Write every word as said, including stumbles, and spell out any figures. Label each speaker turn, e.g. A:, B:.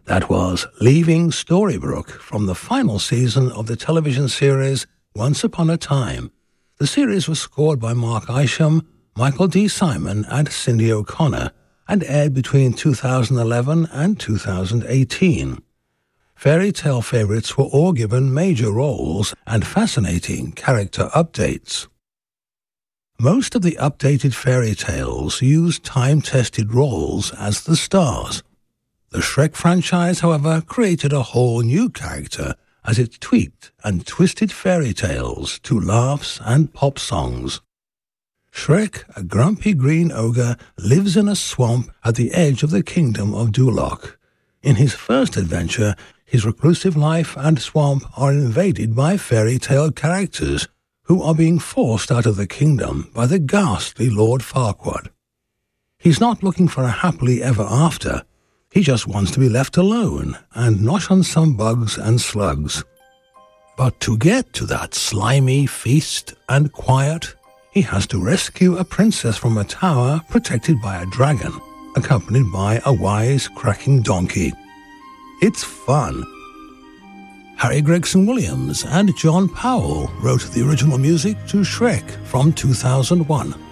A: That was Leaving Storybrooke from the final season of the television series Once Upon a Time. The series was scored by Mark Isham, Michael D. Simon and Cindy O'Connor and aired between two thousand eleven and two thousand eighteen. Fairy tale favourites were all given major roles and fascinating character updates. Most of the updated fairy tales used time-tested roles as the stars. The Shrek franchise, however, created a whole new character as it tweaked and twisted fairy tales to laughs and pop songs. Shrek, a grumpy green ogre, lives in a swamp at the edge of the kingdom of Duloc. In his first adventure, his reclusive life and swamp are invaded by fairy tale characters who are being forced out of the kingdom by the ghastly Lord Farquaad. He's not looking for a happily ever after. He just wants to be left alone and nosh on some bugs and slugs. But to get to that slimy feast and quiet, he has to rescue a princess from a tower protected by a dragon, accompanied by a wise, cracking donkey. It's fun. Harry Gregson Williams and John Powell wrote the original music to Shrek from two thousand one.